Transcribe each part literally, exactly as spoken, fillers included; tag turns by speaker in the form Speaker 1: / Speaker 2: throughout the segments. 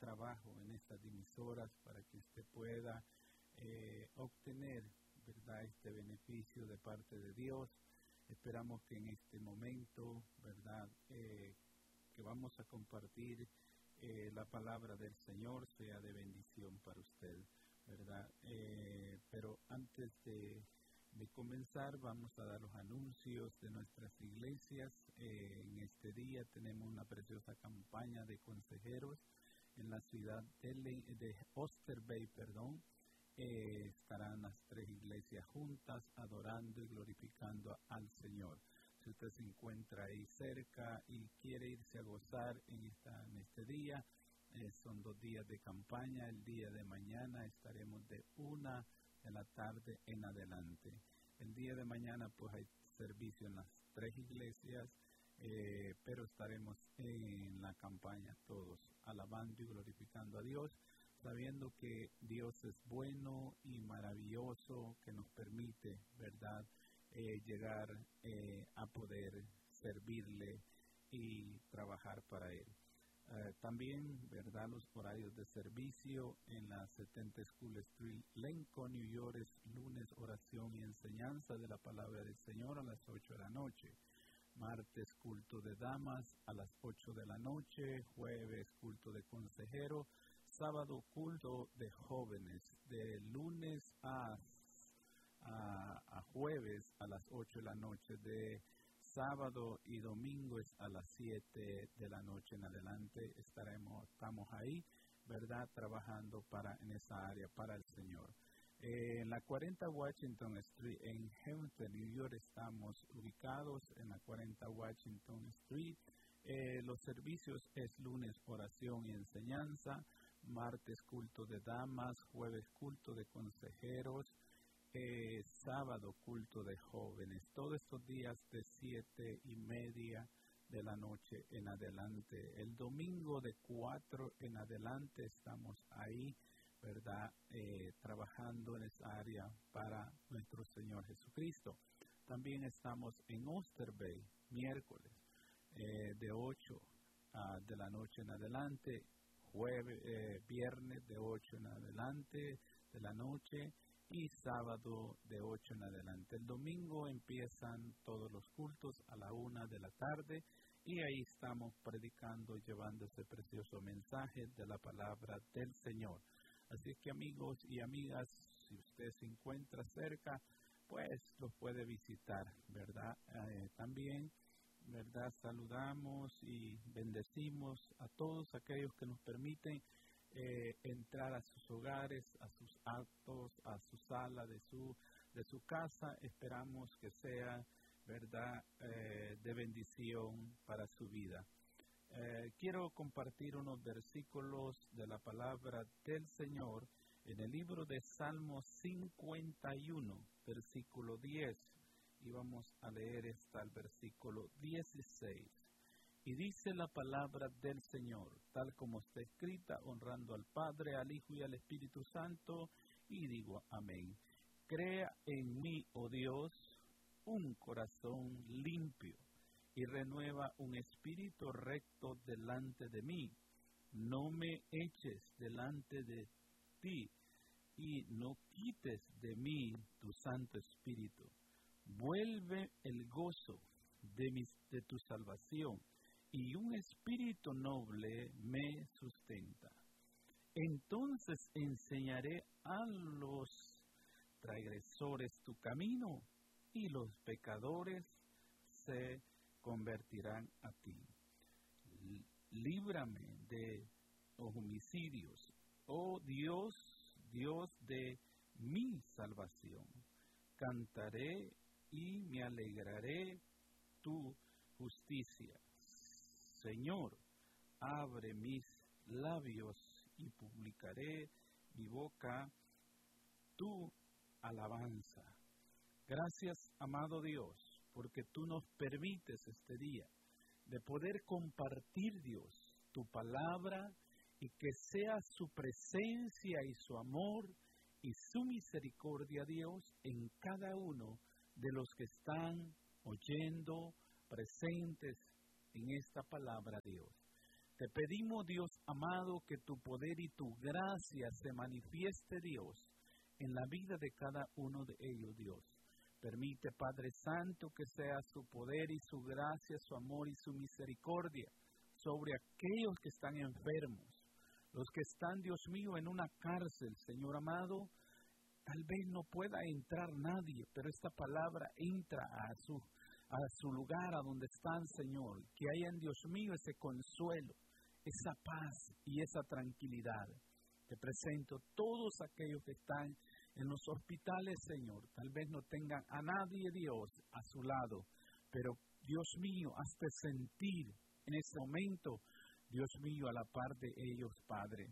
Speaker 1: trabajo en estas emisoras para que usted pueda eh, obtener, ¿verdad?, este beneficio de parte de Dios. Esperamos que en este momento, ¿verdad?, eh, que vamos a compartir eh, la palabra del Señor sea de bendición para usted, ¿verdad? Eh, pero antes de, de comenzar, vamos a dar los anuncios de nuestras iglesias. Eh, en este día tenemos una preciosa campaña de consejeros en la ciudad de, Le de Oyster Bay, perdón. Eh, estarán las tres iglesias juntas adorando y glorificando al Señor. Si usted se encuentra ahí cerca y quiere irse a gozar en, esta, en este día, eh, son dos días de campaña. El día de mañana estaremos de una de la tarde en adelante. El día de mañana pues hay servicio en las tres iglesias, eh, pero estaremos en la campaña todos alabando y glorificando a Dios, sabiendo que Dios es bueno y maravilloso, que nos permite, ¿verdad?, eh, llegar eh, a poder servirle y trabajar para Él. Uh, también, ¿verdad?, los horarios de servicio en la setenta School Street, Lincoln, New York, es lunes, oración y enseñanza de la palabra del Señor a las ocho de la noche. Martes, culto de damas a las ocho de la noche. Jueves, culto de consejero. Sábado, culto de jóvenes, de lunes a, a, a jueves a las ocho de la noche, de sábado y domingo es a las siete de la noche en adelante. Estaremos, estamos ahí, ¿verdad?, trabajando para, en esa área para el Señor. Eh, en la cuarenta Washington Street, en Hampton, New York, estamos ubicados en la cuarenta Washington Street. Eh, los servicios es lunes, oración y enseñanza. Martes, culto de damas. Jueves, culto de consejeros. Eh, sábado, culto de jóvenes. Todos estos días de siete y media de la noche en adelante. El domingo de cuatro en adelante estamos ahí, ¿verdad?, eh, trabajando en esa área para nuestro Señor Jesucristo. También estamos en Oyster Bay, miércoles, eh, de ocho uh, de la noche en adelante. Jueves, eh, viernes de ocho en adelante de la noche y sábado de ocho en adelante. El domingo empiezan todos los cultos a la una de la tarde y ahí estamos predicando, llevando ese precioso mensaje de la palabra del Señor. Así que, amigos y amigas, si usted se encuentra cerca, pues los puede visitar, ¿verdad? Eh, también, ¿verdad?, saludamos y bendecimos a todos aquellos que nos permiten eh, entrar a sus hogares, a sus actos, a su sala de su, de su casa. Esperamos que sea, ¿verdad?, eh, de bendición para su vida. Eh, quiero compartir unos versículos de la palabra del Señor en el libro de Salmos cincuenta y uno, versículo diez. Y vamos a leer hasta el versículo dieciséis. Y dice la palabra del Señor, tal como está escrita, honrando al Padre, al Hijo y al Espíritu Santo, y digo amén. Crea en mí, oh Dios, un corazón limpio, y renueva un espíritu recto delante de mí. No me eches delante de ti, y no quites de mí tu Santo Espíritu. Vuelve el gozo de, mis, de tu salvación, y un espíritu noble me sustenta. Entonces enseñaré a los transgresores tu camino, y los pecadores se convertirán a ti. Líbrame de los homicidios, oh Dios, Dios de mi salvación. Cantaré y me alegraré tu justicia. Señor, abre mis labios y publicaré mi boca tu alabanza. Gracias, amado Dios, porque tú nos permites este día de poder compartir, Dios, tu palabra, y que sea su presencia y su amor y su misericordia, Dios, en cada uno de los que están oyendo, presentes en esta palabra, Dios. Te pedimos, Dios amado, que tu poder y tu gracia se manifieste, Dios, en la vida de cada uno de ellos, Dios. Permite, Padre Santo, que sea su poder y su gracia, su amor y su misericordia sobre aquellos que están enfermos, los que están, Dios mío, en una cárcel, Señor amado. Tal vez no pueda entrar nadie, pero esta palabra entra a su, a su lugar, a donde están, Señor. Que haya en Dios mío ese consuelo, esa paz y esa tranquilidad. Te presento todos aquellos que están en los hospitales, Señor. Tal vez no tengan a nadie, Dios, a su lado, pero Dios mío, hazte sentir en ese momento, Dios mío, a la par de ellos, Padre.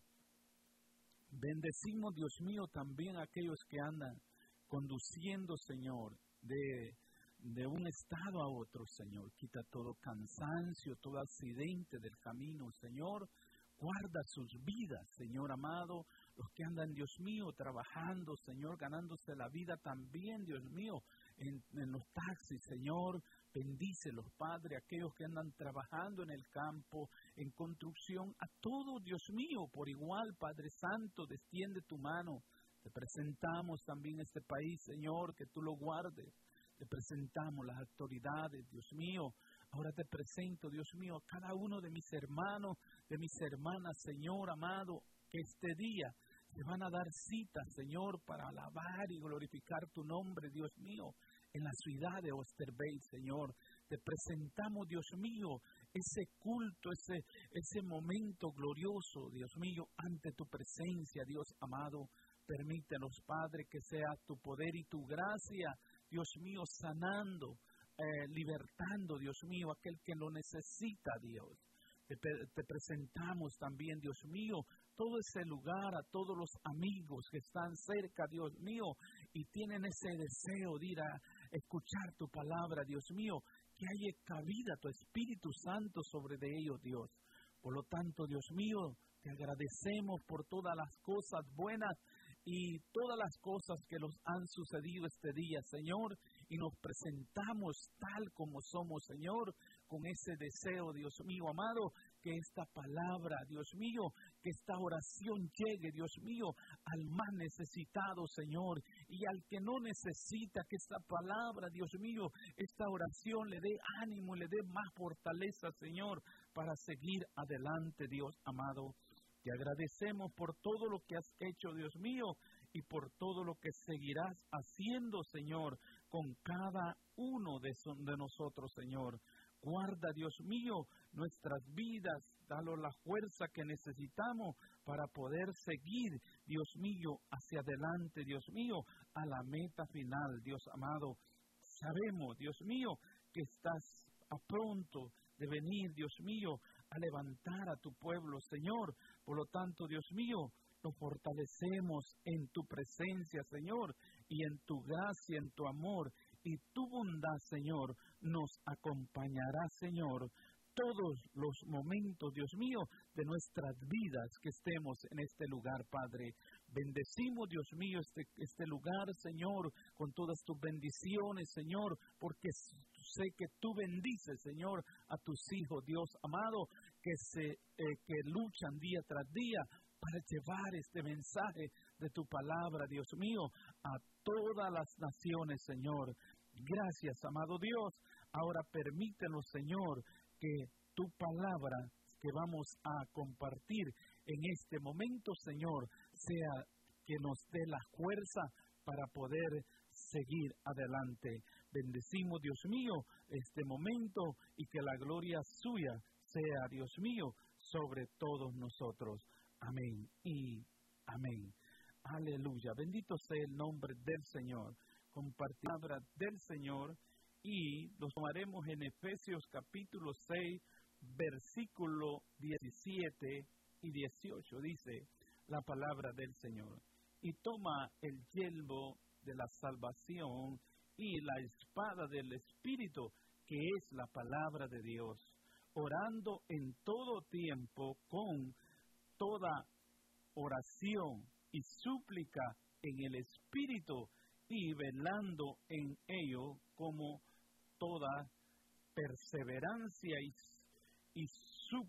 Speaker 1: Bendecimos, Dios mío, también a aquellos que andan conduciendo, Señor, de, de un estado a otro, Señor. Quita todo cansancio, todo accidente del camino, Señor. Guarda sus vidas, Señor amado. Los que andan, Dios mío, trabajando, Señor, ganándose la vida también, Dios mío, en, en los taxis, Señor. Bendícelos, Padre, aquellos que andan trabajando en el campo, en construcción, a todos, Dios mío, por igual, Padre Santo, extiende tu mano. Te presentamos también este país, Señor, que tú lo guardes. Te presentamos las autoridades, Dios mío. Ahora te presento, Dios mío, a cada uno de mis hermanos, de mis hermanas, Señor amado, que este día se van a dar citas, Señor, para alabar y glorificar tu nombre, Dios mío, en la ciudad de Osterbay, Señor. Te presentamos, Dios mío, ese culto, ese, ese momento glorioso, Dios mío, ante tu presencia, Dios amado. Permítenos, Padre, que sea tu poder y tu gracia, Dios mío, sanando, eh, libertando, Dios mío, aquel que lo necesita, Dios. Te, te presentamos también, Dios mío, todo ese lugar, a todos los amigos que están cerca, Dios mío, y tienen ese deseo de ir a escuchar tu palabra, Dios mío, que haya cabida tu Espíritu Santo sobre de ellos, Dios. Por lo tanto, Dios mío, te agradecemos por todas las cosas buenas y todas las cosas que nos han sucedido este día, Señor, y nos presentamos tal como somos, Señor, con ese deseo, Dios mío amado, que esta palabra, Dios mío, que esta oración llegue, Dios mío, al más necesitado, Señor, y al que no necesita, que esta palabra, Dios mío, esta oración le dé ánimo, le dé más fortaleza, Señor, para seguir adelante, Dios amado. Te agradecemos por todo lo que has hecho, Dios mío, y por todo lo que seguirás haciendo, Señor, con cada uno de, son, de nosotros, Señor. Guarda, Dios mío, nuestras vidas, danos la fuerza que necesitamos para poder seguir, Dios mío, hacia adelante, Dios mío, a la meta final, Dios amado. Sabemos, Dios mío, que estás a pronto de venir, Dios mío, a levantar a tu pueblo, Señor. Por lo tanto, Dios mío, nos fortalecemos en tu presencia, Señor, y en tu gracia, en tu amor, y tu bondad, Señor, nos acompañará, Señor, todos los momentos, Dios mío, de nuestras vidas que estemos en este lugar, Padre. Bendecimos, Dios mío, este, este lugar, Señor, con todas tus bendiciones, Señor, porque sé que tú bendices, Señor, a tus hijos, Dios amado, que, se, eh, que luchan día tras día para llevar este mensaje de tu palabra, Dios mío, a todas las naciones, Señor. Gracias, amado Dios. Ahora permítenos, Señor, que tu palabra que vamos a compartir en este momento, Señor, sea que nos dé la fuerza para poder seguir adelante. Bendecimos, Dios mío, este momento y que la gloria suya sea, Dios mío, sobre todos nosotros. Amén y amén. Aleluya. Bendito sea el nombre del Señor. Compartir la palabra del Señor y los tomaremos en Efesios capítulo seis, versículo diecisiete y dieciocho. Dice la palabra del Señor. Y toma el yelmo de la salvación y la espada del Espíritu, que es la palabra de Dios, orando en todo tiempo con toda oración y súplica en el Espíritu, y velando en ello como toda perseverancia y, y